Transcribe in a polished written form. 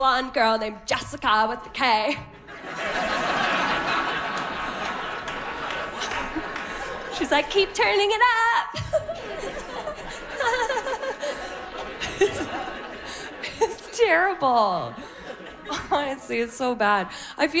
blonde girl named Jessica with the K. She's like, keep turning it up. It's terrible. Honestly, it's so bad. I feel